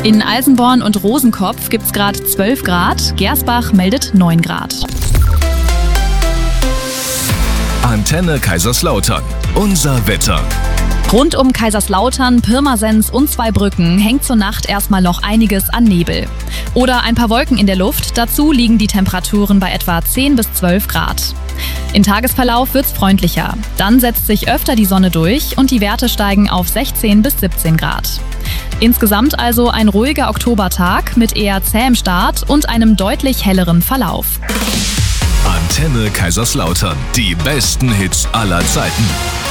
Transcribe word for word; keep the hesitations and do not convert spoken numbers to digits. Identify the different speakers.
Speaker 1: In Alsenborn und Rosenkopf gibt's gerade zwölf Grad, Gersbach meldet neun Grad.
Speaker 2: Antenne Kaiserslautern. Unser Wetter.
Speaker 1: Rund um Kaiserslautern, Pirmasens und Zweibrücken hängt zur Nacht erstmal noch einiges an Nebel. Oder ein paar Wolken in der Luft, dazu liegen die Temperaturen bei etwa zehn bis zwölf Grad. Im Tagesverlauf wird's freundlicher. Dann setzt sich öfter die Sonne durch und die Werte steigen auf sechzehn bis siebzehn Grad. Insgesamt also ein ruhiger Oktobertag mit eher zähem Start und einem deutlich helleren Verlauf.
Speaker 2: Antenne Kaiserslautern. Die besten Hits aller Zeiten.